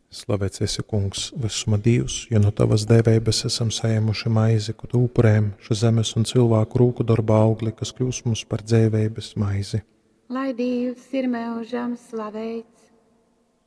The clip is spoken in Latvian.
Slavēts esi, Kungs, visuma Dievs, jo no tavas dēvības esam saņēmuši maizi, ko tu upurējam, šo zemes un cilvēku rūku darba augli, kas kļūs mums par dzīvības maizi. Lai Dievs ir mūžam slavēts.